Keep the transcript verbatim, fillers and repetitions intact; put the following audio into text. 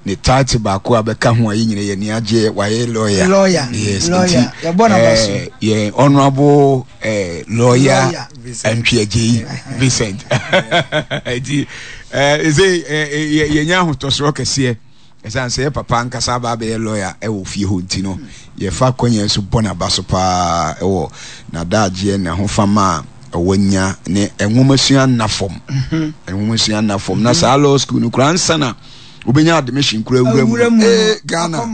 ne title ba ko abeka ho ayi nyine ye ni age waye lawyer lawyer yes lawyer ya bona baso ye honorable eh lawyer Antwiaje Vincent edi eh eze ye nya ho tosoro kese esan say papa nkasa ba be lawyer e wo fie ho ntino ye fa kwanya so bona baso pa e wo na daage na ho fama awanya ne enwomasua nafom enwomasua nafom na sa law school no kran sana ubenya admission kura wura mu eh Ghana